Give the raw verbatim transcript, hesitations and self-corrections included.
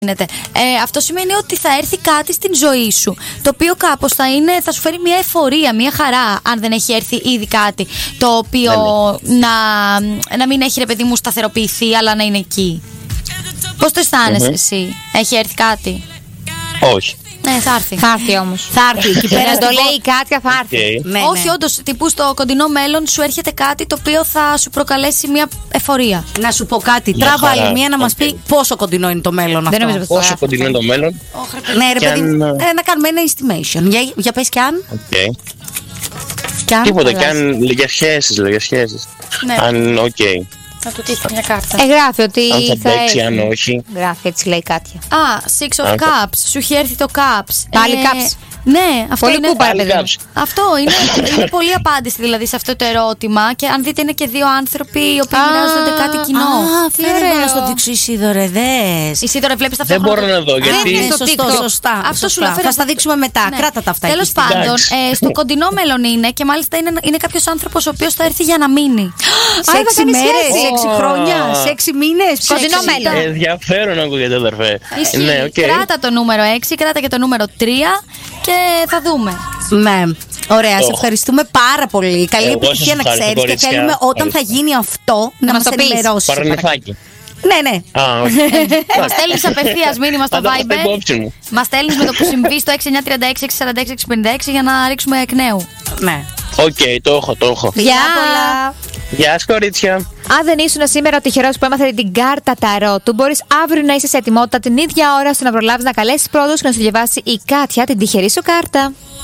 Ε, αυτό σημαίνει ότι θα έρθει κάτι στην ζωή σου, το οποίο κάπως θα, είναι, θα σου φέρει μια εφορία, μια χαρά, αν δεν έχει έρθει ήδη κάτι το οποίο ναι, ναι. Να, να μην έχει, ρε παιδί μου, σταθεροποιηθεί, αλλά να είναι εκεί. Πώς το αισθάνεσαι mm-hmm. εσύ? Έχει έρθει κάτι? Όχι. Ναι, θα έρθει. Θα έρθει όμως. Θα έρθει. Εκεί πέρα το λέει η Κάτια, θα έρθει. Okay. Ναι, όχι, ναι. Όντως, τύπου στο κοντινό μέλλον σου έρχεται κάτι το οποίο θα σου προκαλέσει μια εφορία. Να σου πω κάτι. Τράβα άλλη μία να μας πει πόσο κοντινό είναι το μέλλον αυτό. Δεν πόσο κοντινό είναι το μέλλον. Oh, ναι, ρε παιδί, αν... ε, να κάνουμε ένα estimation. Για, για πες κι αν. Okay. Κι αν. Τίποτα, κι αν για σχέσεις, για σχέσεις. Ναι. Αν, οκ. Okay. Να του τύχει μια κάρτα. Ε, γράφει ότι αν θα παίξει, αν όχι. Γράφει, έτσι λέει Κάτια. Α, Six of Cups. Σου έχει έρθει το Cups. Πάλι ε, Cups. Ναι, αυτό πολύ είναι. Κούπα, παιδί. Αυτό είναι, είναι πολύ απάντηση δηλαδή σε αυτό το ερώτημα. Και αν δείτε, είναι και δύο άνθρωποι οι οποίοι μοιράζονται κάτι κοινό. Α, φέρε να στο δείξω, Ισίδωρε, δες. Ισίδωρε, βλέπεις τα Δεν μπορώ να δω γιατί. Σωστό, σωστά. Αυτό σου λέω. Θα στα δείξουμε μετά. Κράτα τα αυτά. Τέλος πάντων, στο κοντινό μέλλον είναι και μάλιστα είναι κάποιος άνθρωπος ο οποίος θα έρθει για να μείνει. Σε έξι μέρες, σε έξι χρόνια, σε έξι μήνες. Κοντινό μέλλον. Ενδιαφέρον ακούγεται, αδερφέ. Κράτα το νούμερο έξι, κράτα και το νούμερο τρία. Και θα δούμε. Ναι. Ωραία, oh. σε ευχαριστούμε πάρα πολύ. Καλή Εγώ επιτυχία να ξέρεις. Και θέλουμε όταν θα γίνει αυτό να, να μας ενημερώσεις. Παρανυφάκι. Ναι, ναι. Ah, okay. Μας στέλνεις απευθείας μήνυμα στο Viber. Μας στέλνεις με το που συμβεί στο έξι εννιά τρία έξι έξι τέσσερα έξι έξι πέντε έξι για να ρίξουμε εκ νέου. Ναι. Οκ, okay, το έχω, το έχω. Γεια! Γεια σας, κορίτσια. Αν δεν ήσουν σήμερα ο τυχερός που έμαθε την κάρτα ταρότου, μπορείς αύριο να είσαι σε ετοιμότητα την ίδια ώρα ώστε να προλάβεις να καλέσεις πρώτος και να σου διαβάσει η Κάτια την τυχερή σου κάρτα.